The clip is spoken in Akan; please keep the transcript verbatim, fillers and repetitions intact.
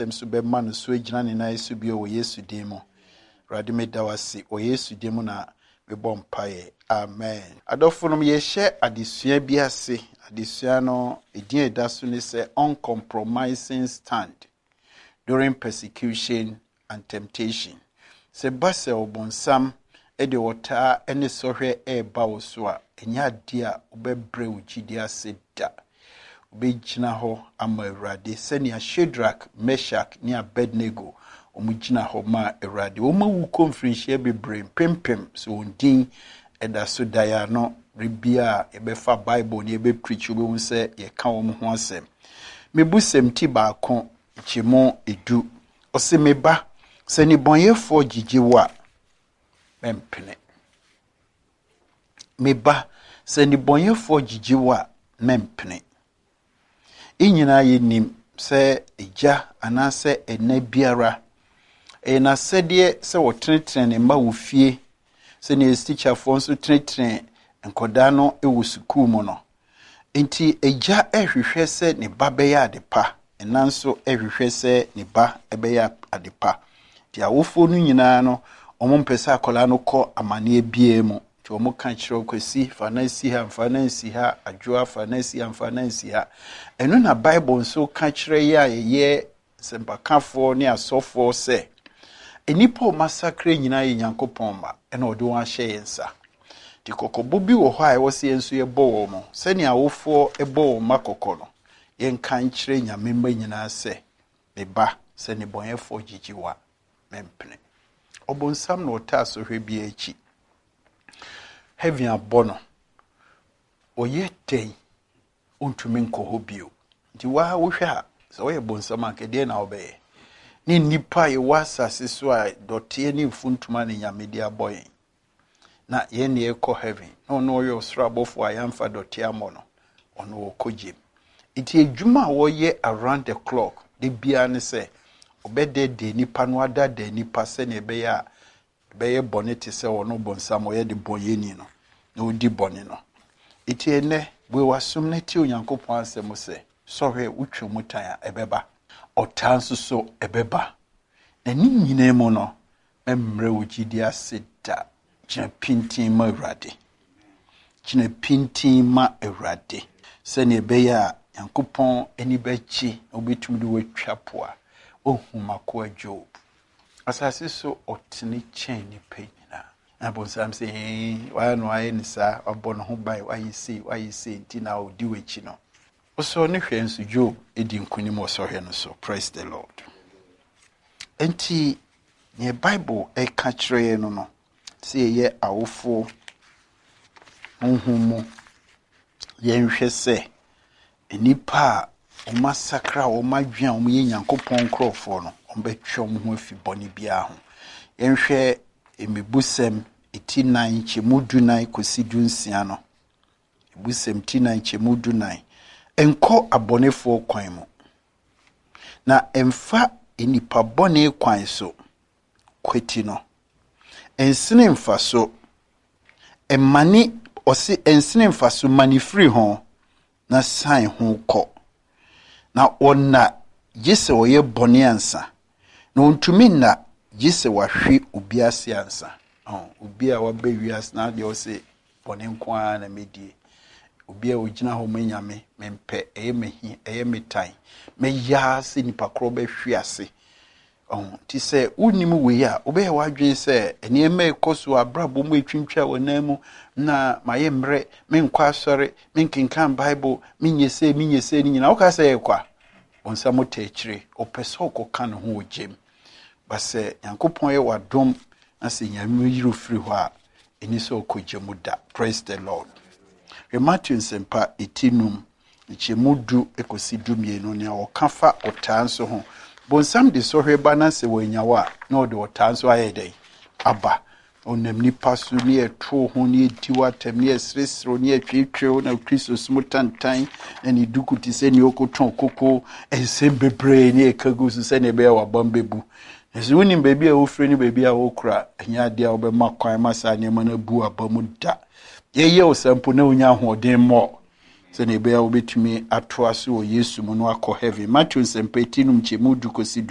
so be man so gyina ne nan so bi o Yesu din mu Awurade me da wase o Yesu din mu na me bom pae amen adofo no ye hye adesua bi ase adesua no edin eda so ne se uncompromising stand during persecution and temptation se base obonsam e de wota ene sohwe e ba wo so a enya de a obebre ugidi ase da obegina ho ama Awurade senia Shadrach Meshach ni Abednego omugina ho ma Awurade omawu conference bebre pempem so ondin eda so daya no ribia ebefa Bible ni ebe preach obehu se ye ka wo ho asem mebusem ti ba kon chimo edu ose meba se ni bonyefo gigiwa mempene meba se ni bonyefo gigiwa mempene inyina yenim se eja anase ena biara e na sede se wo tretre ne ma wo fie se ne teacher fo nso tretre enkoda no e wo sukuu mu no enti eja ehwehwe se ne ba be ya adepa enanso ehwehwe se ne ba ebe ya adepa ti awofo no nyina no omo mpesa akola no kɔ amane ebie mu ti omo kan kyerɛ kwesi fanansi ha fanansi ha adwoa fanansi ha fanansi ha eno na Bible nso ka kyerɛ ya ye sempakafo ne asofo se enipo masakre nyina ye Nyankopɔn ma ena ɔde wɔn ahyɛ yensa ti kokobo bi wɔ hɔ a ɛwɔ se yenso ye bɔ wɔ mo sɛne awofo ɛbɔ wɔ makokɔ no yen kan kyerɛ nyamemba nyina se beba sɛne bɔnyefo gigiwa mempene obonsam no ota so hwe bi achi heaven abono oye ten ontumi nkɔ hɔ bio nti wa wo hwe a so ye bonsam akede na obeye ni nipa ye wasase so a dotie ni mfuntuma ne nyamedi aboyen na ye ne ekɔ heaven no no yo srabofo ayamfa dotie amono ono okogye iti edwuma wo ye around the clock de bia ne se obede de nipa no ada de nipa se ne be ya be ye bonete se wono bonsam wo ye de boyeni no na odi bone no iti ene we wasum na ti Onyankopɔn asem se sorry utwe mutan a ebeba otanso so ebeba na ni nyina mu no emre wogidi aseda gina pintin ma Awurade gina pintin ma Awurade se ne be ya Nyankopɔn eni bechi obetum de watwa poa ohumako Job asase so otene chen ni penyina abonsam se wa no aye ni sa abo no ho bai wa yisi wa yisi ntina odi wechi no oso ne hwe nso Job edi nkunim oso hwe no so praise the Lord enti ne Bible e ka kire no no se ye awofo honhumo ye nhwe se enipa o masakra o madwan o ye Nyankopɔn krofo no o betwom ho afi boni bia ho yenhwe emebusem eti nine chemudu nine kosi dunsia no ebusem ti nine chemudu nine enko abonefo kwan mu na emfa enipa bone kwan so kweti no ensene mfa so emani osi ensene mfa so mani free ho na sign ho ko na ona gise oye bone ansa na ontumi na gise wahwe obi ase ansa oh obi a wabe wias na de o se bone nko na medie obi a ogina ho manyame mempe eye mehi eye metan me ya se nipa kro be hwe ase oh ti se unimu we ya obe ya wadwen se ene eme ekoso abrabo mu etwintwa wonamu na maye mre menkwa asore menkinkan Bible minyese minyese ni nyina o ka se ekwa onsamo techire opeso okoka no ho ogem base Nyankopɔn ye wadom na se nyame yiro firi ho a eni so okogemu da praise the Lord we Matthew sempa etinum chemudu ekosi dumienu ne okafa otanso ho bonsam de so hweba na se wanyawa na ode otanso ayedai aba onam nipa so ne eto ho ne etiwa tem ne esresro ne atwetwe na Kristo smutantan na ni dukuti se ne okoton koko ensem bebre ne ekagu so se ne be wa bambebu ezu woni bebi a ofre ni bebi a okura anya de a obema kwan masa ne mana bu abamu da yeye osampo na onya hoden mo se ne be a obetumi atoa so Yesu mu no akọ heaven Matthew sempetinum chemudu kosi